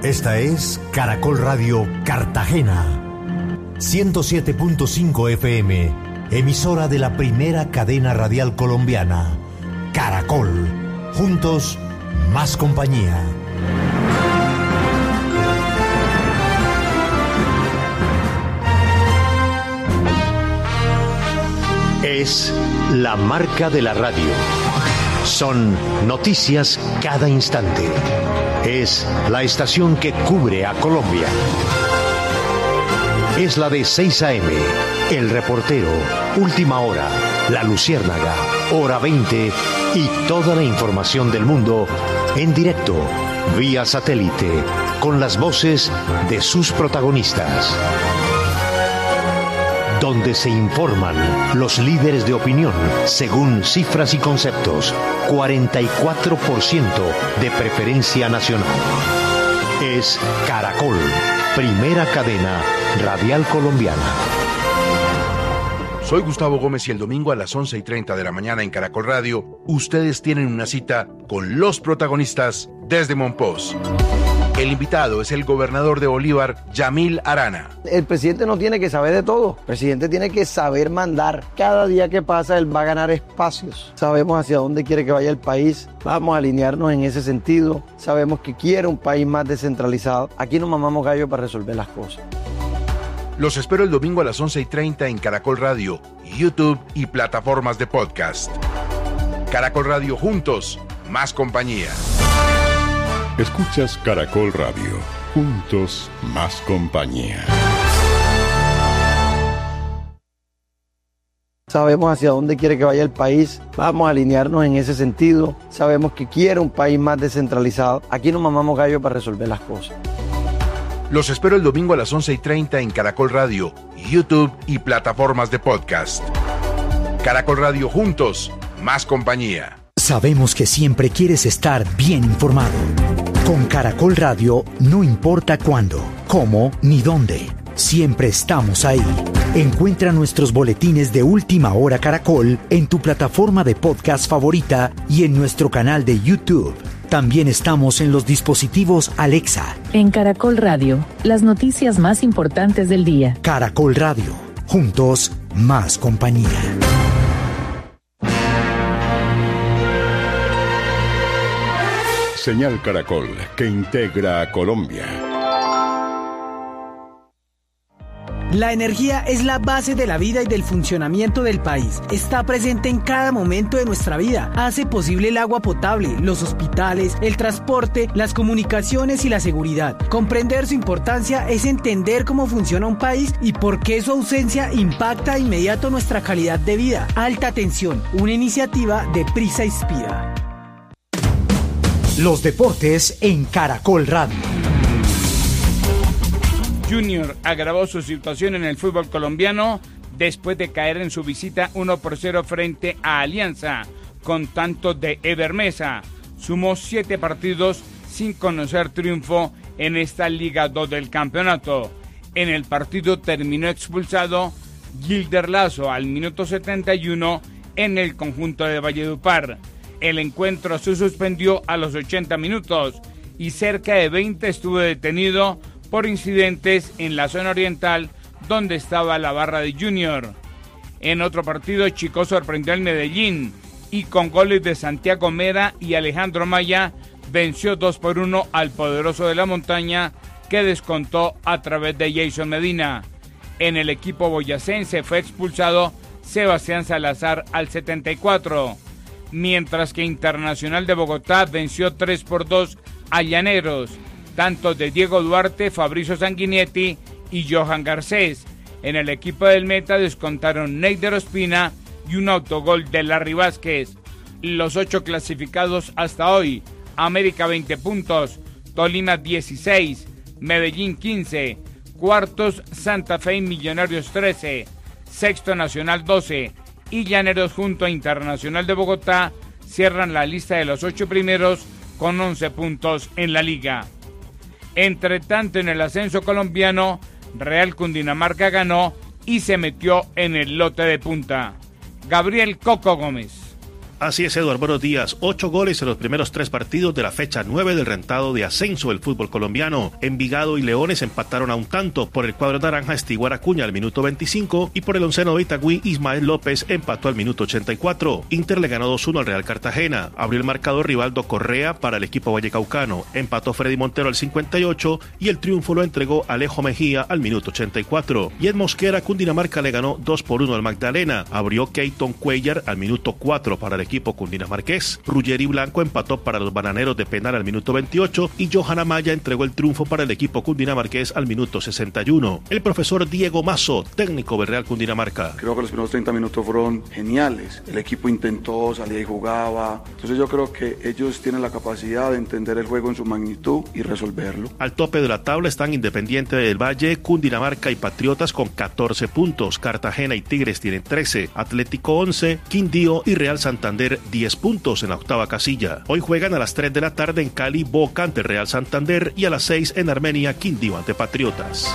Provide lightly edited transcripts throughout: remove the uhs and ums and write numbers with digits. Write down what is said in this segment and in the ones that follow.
Esta es Caracol Radio Cartagena, 107.5 FM, emisora de la primera cadena radial colombiana. Caracol, juntos, más compañía. Es la marca de la radio. Son noticias cada instante. Es la estación que cubre a Colombia. Es la de 6 a.m., El Reportero, Última Hora, La Luciérnaga, Hora 20 y toda la información del mundo en directo, vía satélite, con las voces de sus protagonistas. Donde se informan los líderes de opinión según cifras y conceptos. 44% de preferencia nacional. Es Caracol, primera cadena radial colombiana. Soy Gustavo Gómez y el domingo a las 11:30 de la mañana en Caracol Radio, ustedes tienen una cita con los protagonistas desde Monpós. El invitado es el gobernador de Bolívar, Yamil Arana. El presidente no tiene que saber de todo. El presidente tiene que saber mandar. Cada día que pasa, él va a ganar espacios. Sabemos hacia dónde quiere que vaya el país. Vamos a alinearnos en ese sentido. Sabemos que quiere un país más descentralizado. Aquí no mamamos gallo para resolver las cosas. Los espero el domingo a las 11:30 en Caracol Radio, YouTube y plataformas de podcast. Caracol Radio, juntos, más compañía. Escuchas Caracol Radio, juntos, más compañía. Sabemos hacia dónde quiere que vaya el país. Vamos a alinearnos en ese sentido. Sabemos que quiere un país más descentralizado. Aquí no mamamos gallo para resolver las cosas. Los espero el domingo a las 11:30 en Caracol Radio, YouTube y plataformas de podcast. Caracol Radio, juntos, más compañía. Sabemos que siempre quieres estar bien informado. Con Caracol Radio, no importa cuándo, cómo ni dónde, siempre estamos ahí. Encuentra nuestros boletines de Última Hora Caracol en tu plataforma de podcast favorita y en nuestro canal de YouTube. También estamos en los dispositivos Alexa. En Caracol Radio, las noticias más importantes del día. Caracol Radio, juntos, más compañía. Señal Caracol, que integra a Colombia. La energía es la base de la vida y del funcionamiento del país. Está presente en cada momento de nuestra vida. Hace posible el agua potable, los hospitales, el transporte, las comunicaciones y la seguridad. Comprender su importancia es entender cómo funciona un país y por qué su ausencia impacta de inmediato nuestra calidad de vida. Alta Tensión, una iniciativa de Prisa Inspira. Los deportes en Caracol Radio. Junior agravó su situación en el fútbol colombiano después de caer en su visita 1-0 frente a Alianza con tanto de Ever Mesa. Sumó 7 partidos sin conocer triunfo en esta Liga 2 del campeonato. En el partido terminó expulsado Gilder Lazo al minuto 71 en el conjunto de Valledupar. El encuentro se suspendió a los 80 minutos y cerca de 20 estuvo detenido por incidentes en la zona oriental donde estaba la barra de Junior. En otro partido, Chico sorprendió al Medellín y con goles de Santiago Mera y Alejandro Maya venció 2-1 al poderoso de la montaña que descontó a través de Jason Medina. En el equipo boyacense fue expulsado Sebastián Salazar al 74. Mientras que Internacional de Bogotá venció 3-2 a Llaneros, tanto de Diego Duarte, Fabrizio Sanguinetti y Johan Garcés. En el equipo del Meta descontaron Neider Ospina y un autogol de Larry Vázquez. Los 8 clasificados hasta hoy: América 20 puntos, Tolima 16, Medellín 15, cuartos Santa Fe y Millonarios 13, sexto Nacional 12 y Llaneros junto a Internacional de Bogotá cierran la lista de los 8 primeros con 11 puntos en la liga. Entre tanto, en el ascenso colombiano, Real Cundinamarca ganó y se metió en el lote de punta. Gabriel Coco Gómez. Así es, Eduardo, buenos días. 8 goles en los primeros 3 partidos de la fecha 9 del rentado de ascenso del fútbol colombiano. Envigado y Leones empataron a un tanto. Por el cuadro naranja, Estiguar Acuña al minuto 25 y por el onceno de Itagüí, Ismael López empató al minuto 84. Inter le ganó 2-1 al Real Cartagena. Abrió el marcador Rivaldo Correa para el equipo vallecaucano. Empató Freddy Montero al 58 y el triunfo lo entregó Alejo Mejía al minuto 84. Y en Mosquera, Cundinamarca le ganó 2-1 al Magdalena. Abrió Keyton Cuellar al minuto 4 para el equipo cundinamarqués. Ruggeri Blanco empató para los Bananeros de penal al minuto 28 y Johan Amaya entregó el triunfo para el equipo cundinamarqués al minuto 61. El profesor Diego Mazo, técnico del Real Cundinamarca. Creo que los primeros 30 minutos fueron geniales. El equipo intentó, salía y jugaba. Entonces yo creo que ellos tienen la capacidad de entender el juego en su magnitud y resolverlo. Al tope de la tabla están Independiente del Valle, Cundinamarca y Patriotas con 14 puntos. Cartagena y Tigres tienen 13, Atlético 11, Quindío y Real Santander 10 puntos en la octava casilla. Hoy juegan a las 3 de la tarde en Cali, Boca ante Real Santander y a las 6 en Armenia, Quindío ante Patriotas.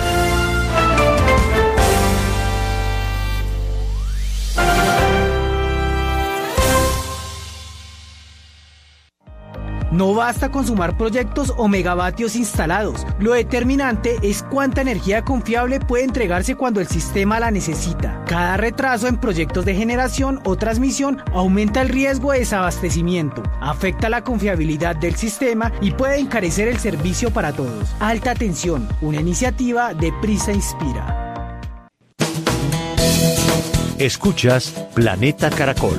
No basta con sumar proyectos o megavatios instalados. Lo determinante es cuánta energía confiable puede entregarse cuando el sistema la necesita. Cada retraso en proyectos de generación o transmisión aumenta el riesgo de desabastecimiento, afecta la confiabilidad del sistema y puede encarecer el servicio para todos. Alta tensión, una iniciativa de Prisa Inspira. Escuchas Planeta Caracol.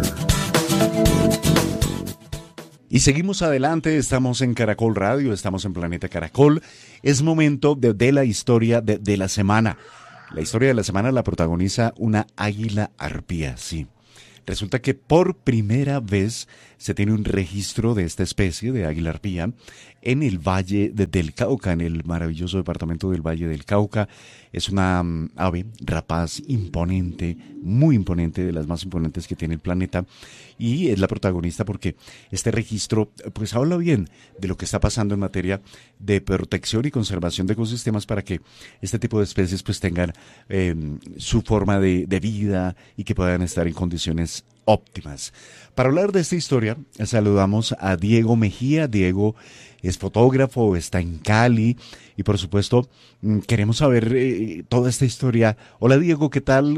Y seguimos adelante, estamos en Caracol Radio, estamos en Planeta Caracol. Es momento de la historia de la semana. La historia de la semana la protagoniza una águila arpía, sí. Resulta que por primera vez se tiene un registro de esta especie de águila arpía en el Valle del Cauca, en el maravilloso departamento del Valle del Cauca. Es una ave rapaz imponente, muy imponente, de las más imponentes que tiene el planeta, y es la protagonista porque este registro pues habla bien de lo que está pasando en materia de protección y conservación de ecosistemas para que este tipo de especies pues tengan su forma de vida y que puedan estar en condiciones óptimas. Para hablar de esta historia, saludamos a Diego Mejía. Diego es fotógrafo, está en Cali y por supuesto queremos saber toda esta historia. Hola Diego, ¿qué tal?